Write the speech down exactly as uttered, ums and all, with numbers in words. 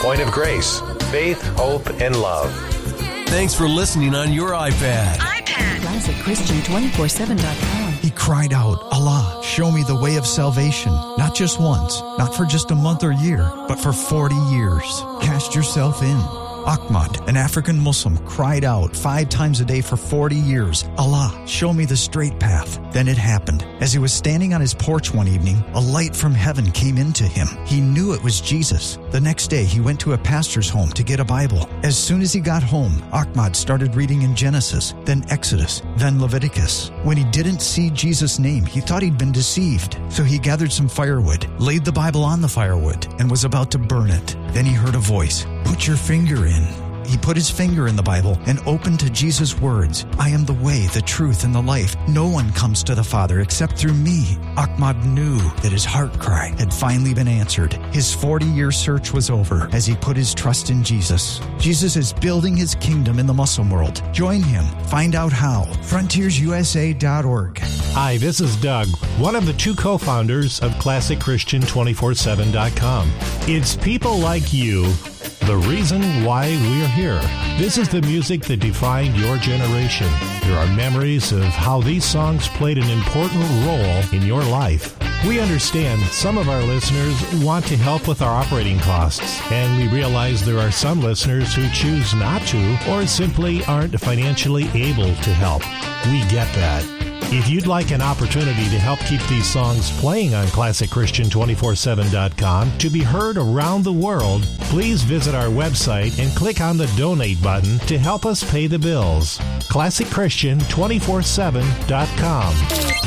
Point of Grace. Faith, hope, and love. Thanks for listening on your iPad. iPad. Classic Christian two four seven dot com. He cried out, Allah, show me the way of salvation. Not just once, not for just a month or year, but for forty years. Cast yourself in. Ahmad, an African Muslim, cried out five times a day for forty years, Allah, show me the straight path. Then it happened. As he was standing on his porch one evening, a light from heaven came into him. He knew it was Jesus. The next day, he went to a pastor's home to get a Bible. As soon as he got home, Ahmad started reading in Genesis, then Exodus, then Leviticus. When he didn't see Jesus' name, he thought he'd been deceived. So he gathered some firewood, laid the Bible on the firewood, and was about to burn it. Then he heard a voice, "Put your finger in." He put his finger in the Bible and opened to Jesus' words, "I am the way, the truth, and the life. No one comes to the Father except through me." Ahmad knew that his heart cry had finally been answered. His forty-year search was over as he put his trust in Jesus. Jesus is building his kingdom in the Muslim world. Join him. Find out how. frontiers u s a dot org. Hi, this is Doug, one of the two co-founders of Classic Christian two four seven dot com. It's people like you, the reason why we're here. This is the music that defined your generation. There are memories of how these songs played an important role in your life. We understand some of our listeners want to help with our operating costs, and we realize there are some listeners who choose not to or simply aren't financially able to help. We get that. If you'd like an opportunity to help keep these songs playing on Classic Christian two four seven dot com to be heard around the world, please visit our website and click on the donate button to help us pay the bills. Classic Christian two four seven dot com.